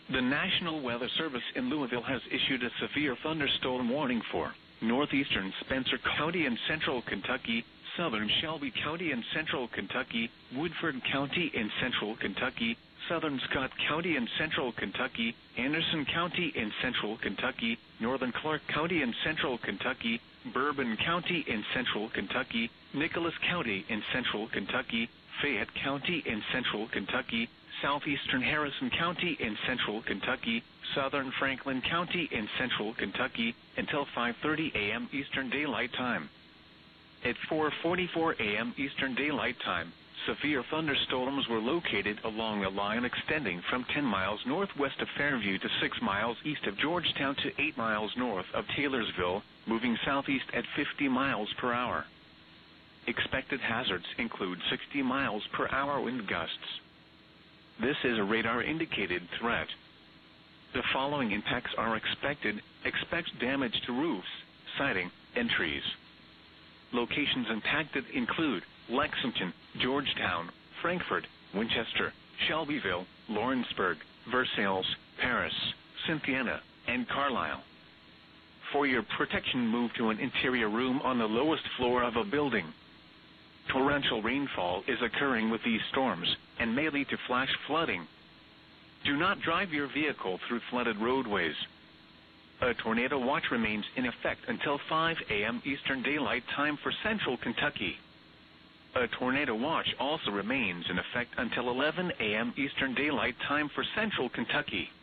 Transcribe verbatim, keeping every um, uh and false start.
The National Weather Service in Louisville has issued a severe thunderstorm warning for northeastern Spencer County and central Kentucky, southern Shelby County and central Kentucky, Woodford County and central Kentucky, southern Scott County and central Kentucky, Anderson County and central Kentucky, northern Clark County and central Kentucky, Bourbon County and central Kentucky, Nicholas County and central Kentucky, Fayette County and central Kentucky, southeastern Harrison County and central Kentucky, southern Franklin County and central Kentucky, until five thirty a.m. Eastern Daylight Time. At four forty-four a.m. Eastern Daylight Time, severe thunderstorms were located along a line extending from ten miles northwest of Fairview to six miles east of Georgetown to eight miles north of Taylorsville, moving southeast at fifty miles per hour. Expected hazards include sixty miles per hour wind gusts. This is a radar-indicated threat. The following impacts are expected. Expect damage to roofs, siding, and trees. Locations impacted include Lexington, Georgetown, Frankfort, Winchester, Shelbyville, Lawrenceburg, Versailles, Paris, Cynthiana, and Carlisle. For your protection, move to an interior room on the lowest floor of a building. Torrential rainfall is occurring with these storms and may lead to flash flooding. Do not drive your vehicle through flooded roadways. A tornado watch remains in effect until five a.m. Eastern Daylight Time for central Kentucky. A tornado watch also remains in effect until eleven a.m. Eastern Daylight Time for central Kentucky.